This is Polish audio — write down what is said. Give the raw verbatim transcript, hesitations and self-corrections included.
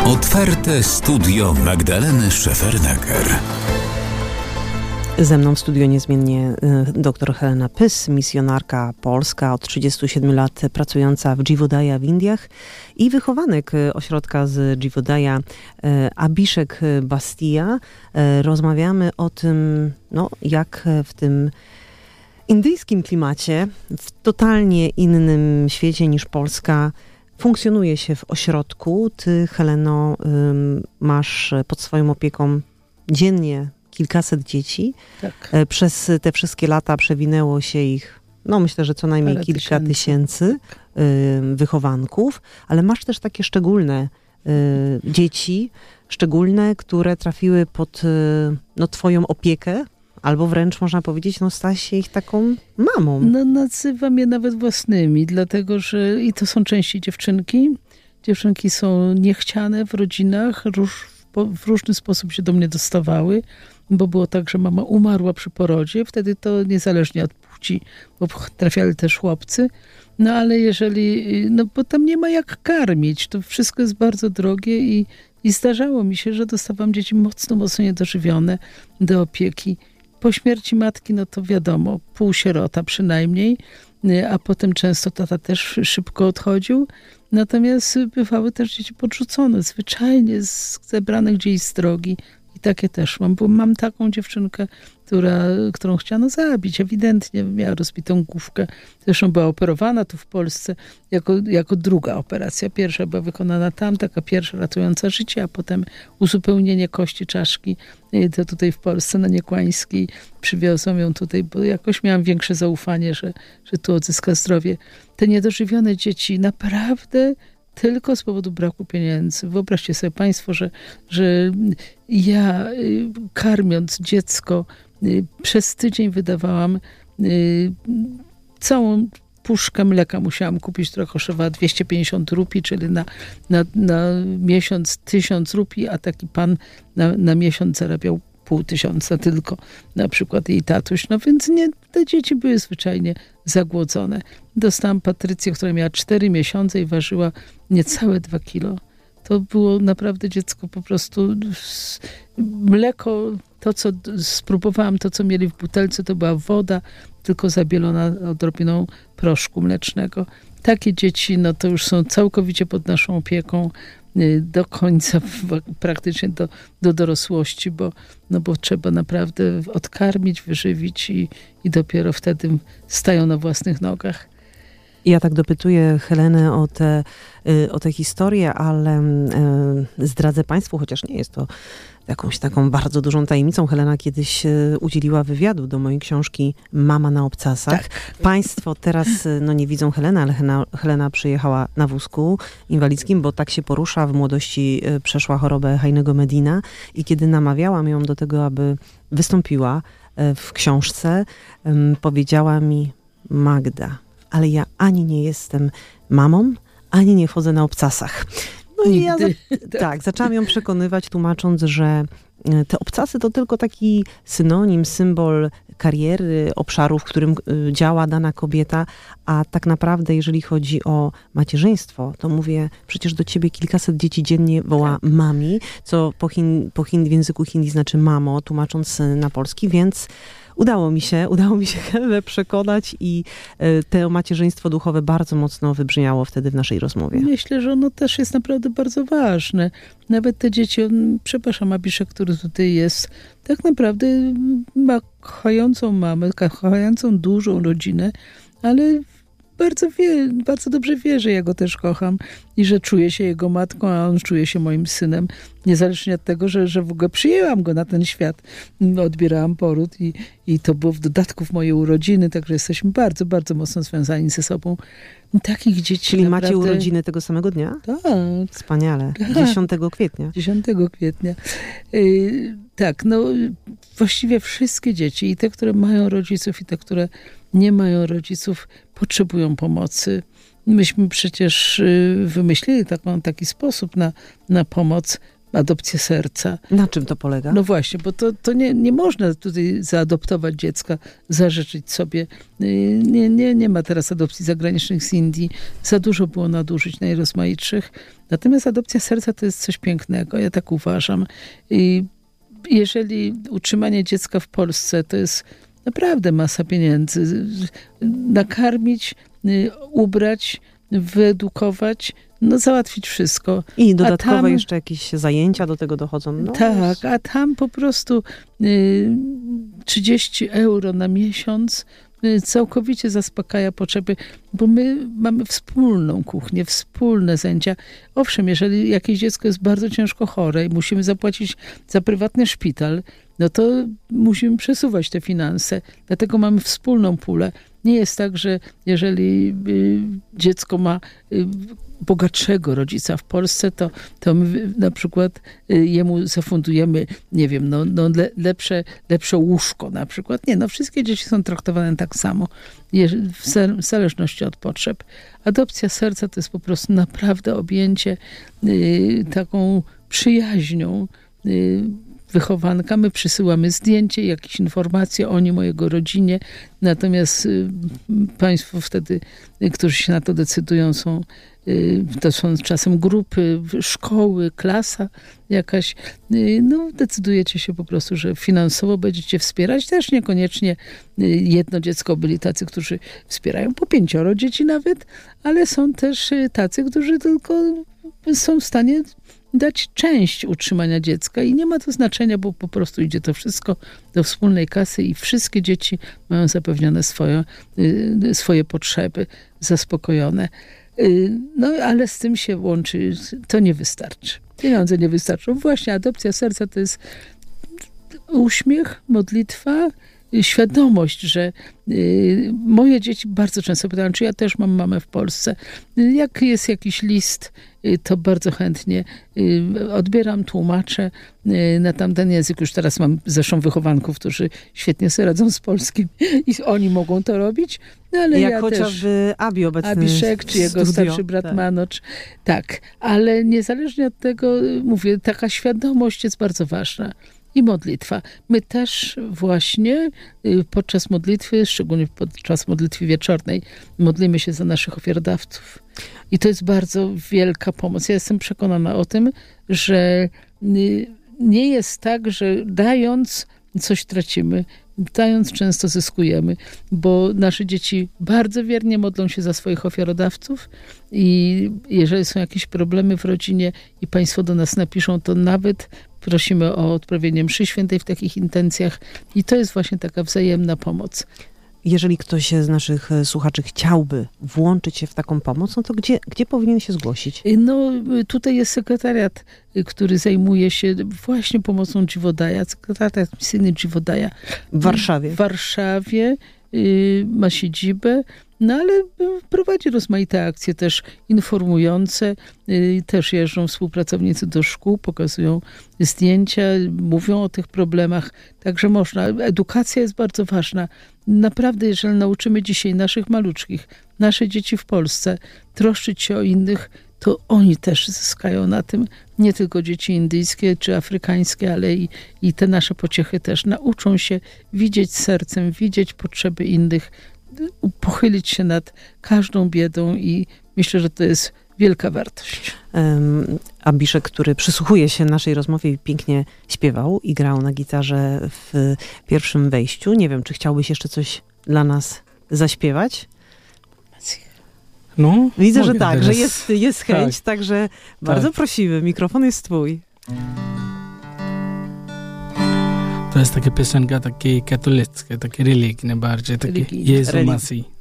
Otwarte studio Magdaleny Szefernaker. Ze mną w studio niezmiennie dr Helena Pys, misjonarka polska, od trzydziestu siedmiu lat pracująca w Jeevodaya w Indiach i wychowanek ośrodka z Jeevodaya Abhishek Bastia. Rozmawiamy o tym, no, jak w tym indyjskim klimacie, w totalnie innym świecie niż Polska, funkcjonuje się w ośrodku. Ty, Heleno, masz pod swoją opieką dziennie kilkaset dzieci. Tak. Przez te wszystkie lata przewinęło się ich, no myślę, że co najmniej Parę kilka tysięcy, tysięcy. y, wychowanków, ale masz też takie szczególne y, dzieci, szczególne, które trafiły pod y, no, twoją opiekę, albo wręcz można powiedzieć, no stałaś się ich taką mamą. No nazywam je nawet własnymi, dlatego że i to są częściej dziewczynki. Dziewczynki są niechciane w rodzinach, róż, w różny sposób się do mnie dostawały, bo było tak, że mama umarła przy porodzie, wtedy to niezależnie od płci, bo trafiali też chłopcy, no ale jeżeli, no bo tam nie ma jak karmić, to wszystko jest bardzo drogie i, i zdarzało mi się, że dostawałam dzieci mocno, mocno niedożywione do opieki. Po śmierci matki, no to wiadomo, półsierota przynajmniej, a potem często tata też szybko odchodził. Natomiast bywały też dzieci podrzucone, zwyczajnie z zebranych gdzieś z drogi. I takie też mam, bo mam taką dziewczynkę, która, którą chciano zabić. Ewidentnie miała rozbitą główkę. Zresztą była operowana tu w Polsce jako, jako druga operacja. Pierwsza była wykonana tam, taka pierwsza ratująca życie, a potem uzupełnienie kości czaszki. To tutaj w Polsce na Niekłańskiej przywiozłam ją tutaj, bo jakoś miałam większe zaufanie, że, że tu odzyska zdrowie. Te niedożywione dzieci naprawdę tylko z powodu braku pieniędzy. Wyobraźcie sobie państwo, że, że ja karmiąc dziecko przez tydzień wydawałam całą puszkę mleka musiałam kupić, która kosztowała dwieście pięćdziesiąt rupii, czyli na, na, na miesiąc tysiąc rupii, a taki pan na, na miesiąc zarabiał pół tysiąca tylko, na przykład jej tatuś. No więc nie, te dzieci były zwyczajnie zagłodzone. Dostałam Patrycję, która miała cztery miesiące i ważyła niecałe dwa kilo. To było naprawdę dziecko po prostu mleko, to co spróbowałam, to co mieli w butelce, to była woda, tylko zabielona odrobiną proszku mlecznego. Takie dzieci, no to już są całkowicie pod naszą opieką do końca, praktycznie do, do dorosłości, bo, no bo trzeba naprawdę odkarmić, wyżywić i, i dopiero wtedy stają na własnych nogach. Ja tak dopytuję Helenę o te, o te historie, ale zdradzę państwu, chociaż nie jest to jakąś taką bardzo dużą tajemnicą. Helena kiedyś udzieliła wywiadu do mojej książki Mama na obcasach. Tak. Państwo teraz no nie widzą Heleny, ale Helena, Helena przyjechała na wózku inwalidzkim, bo tak się porusza. W młodości przeszła chorobę Heinego Medina i kiedy namawiałam ją do tego, aby wystąpiła w książce, powiedziała mi: Magda, ale ja ani nie jestem mamą, ani nie chodzę na obcasach. No i ja za, tak, zaczęłam ją przekonywać, tłumacząc, że te obcasy to tylko taki synonim, symbol kariery, obszaru, w którym działa dana kobieta, a tak naprawdę, jeżeli chodzi o macierzyństwo, to mówię, przecież do ciebie kilkaset dzieci dziennie woła mami, co po, hin, po hin, w języku hindi znaczy mamo, tłumacząc na polski, więc Udało mi się, udało mi się Helenę przekonać i to macierzyństwo duchowe bardzo mocno wybrzmiało wtedy w naszej rozmowie. Myślę, że ono też jest naprawdę bardzo ważne. Nawet te dzieci, on, przepraszam, Abhishek, który tutaj jest, tak naprawdę ma kochającą mamę, kochającą dużą rodzinę, ale bardzo wie, bardzo dobrze wie, że ja go też kocham i że czuję się jego matką, a on czuje się moim synem. Niezależnie od tego, że, że w ogóle przyjęłam go na ten świat. Odbierałam poród i, i to było w dodatku w moje urodziny, także jesteśmy bardzo, bardzo mocno związani ze sobą. Takich dzieci Czyli naprawdę... macie urodziny tego samego dnia? Tak. Wspaniale. Tak. dziesiątego kwietnia. dziesiątego kwietnia. Yy, tak, no właściwie wszystkie dzieci, i te, które mają rodziców, i te, które nie mają rodziców, potrzebują pomocy. Myśmy przecież wymyślili taką, taki sposób na, na pomoc adopcję serca. Na czym to polega? No właśnie, bo to, to nie, nie można tutaj zaadoptować dziecka, zażyczyć sobie. Nie, nie, nie ma teraz adopcji zagranicznych z Indii. Za dużo było nadużyć najrozmaitszych. Natomiast adopcja serca to jest coś pięknego, ja tak uważam. I jeżeli utrzymanie dziecka w Polsce to jest naprawdę masa pieniędzy. Nakarmić, ubrać, wyedukować, no załatwić wszystko. I dodatkowo tam, jeszcze jakieś zajęcia do tego dochodzą. No, tak, a tam po prostu y, trzydzieści euro na miesiąc y, całkowicie zaspokaja potrzeby, bo my mamy wspólną kuchnię, wspólne zajęcia. Owszem, jeżeli jakieś dziecko jest bardzo ciężko chore i musimy zapłacić za prywatny szpital, no to musimy przesuwać te finanse. Dlatego mamy wspólną pulę. Nie jest tak, że jeżeli y, dziecko ma y, bogatszego rodzica w Polsce, to, to my na przykład y, jemu zafundujemy, nie wiem, no, no le, lepsze, lepsze łóżko na przykład. Nie, no wszystkie dzieci są traktowane tak samo, w, w zależności od potrzeb. Adopcja serca to jest po prostu naprawdę objęcie y, taką przyjaźnią y, wychowanka. My przysyłamy zdjęcie, jakieś informacje o nim, o jego rodzinie. Natomiast y, państwo wtedy, y, którzy się na to decydują, są, y, to są czasem grupy, szkoły, klasa jakaś. Y, no, decydujecie się po prostu, że finansowo będziecie wspierać. Też niekoniecznie y, jedno dziecko. Byli tacy, którzy wspierają po pięcioro dzieci nawet, ale są też y, tacy, którzy tylko są w stanie dać część utrzymania dziecka i nie ma to znaczenia, bo po prostu idzie to wszystko do wspólnej kasy i wszystkie dzieci mają zapewnione swoje, swoje potrzeby zaspokojone. No ale z tym się łączy, to nie wystarczy. Pieniądze nie wystarczą. Właśnie adopcja serca to jest uśmiech, modlitwa, świadomość, że y, moje dzieci bardzo często pytają, czy ja też mam mamę w Polsce. Jak jest jakiś list, y, to bardzo chętnie y, odbieram, tłumaczę y, na tamten język. Już teraz mam zresztą wychowanków, którzy świetnie sobie radzą z polskim i oni mogą to robić. No, ale jak ja chociażby też, Abi obecny Abiszek, czy jego studio. starszy brat tak. Manocz. Tak, ale niezależnie od tego, mówię, taka świadomość jest bardzo ważna. I modlitwa. My też właśnie podczas modlitwy, szczególnie podczas modlitwy wieczornej, modlimy się za naszych ofiarodawców. I to jest bardzo wielka pomoc. Ja jestem przekonana o tym, że nie jest tak, że dając coś tracimy. Dając często zyskujemy, bo nasze dzieci bardzo wiernie modlą się za swoich ofiarodawców i jeżeli są jakieś problemy w rodzinie i państwo do nas napiszą, to nawet prosimy o odprawienie mszy świętej w takich intencjach i to jest właśnie taka wzajemna pomoc. Jeżeli ktoś z naszych słuchaczy chciałby włączyć się w taką pomoc, no to gdzie, gdzie powinien się zgłosić? No tutaj jest sekretariat, który zajmuje się właśnie pomocą Dziwodaja. Sekretariat misyjny Dziwodaja. W Warszawie. W Warszawie y, ma siedzibę, no ale prowadzi rozmaite akcje też informujące. Y, też jeżdżą współpracownicy do szkół, pokazują zdjęcia, mówią o tych problemach. Także można. Edukacja jest bardzo ważna. Naprawdę, jeżeli nauczymy dzisiaj naszych maluczkich, nasze dzieci w Polsce, troszczyć się o innych, to oni też zyskają na tym. Nie tylko dzieci indyjskie czy afrykańskie, ale i, i te nasze pociechy też nauczą się widzieć sercem, widzieć potrzeby innych, pochylić się nad każdą biedą i myślę, że to jest wielka wartość. Um, Abiszek, który przysłuchuje się naszej rozmowie i pięknie śpiewał i grał na gitarze w pierwszym wejściu. Nie wiem, czy chciałbyś jeszcze coś dla nas zaśpiewać? No, Widzę, że tak, teraz. że jest, jest chęć, tak. także bardzo Tak. prosimy, mikrofon jest twój. To jest taka piosenka takie katolicka, takie religijne bardziej, takie Religijne. Jezu Religi- Masji.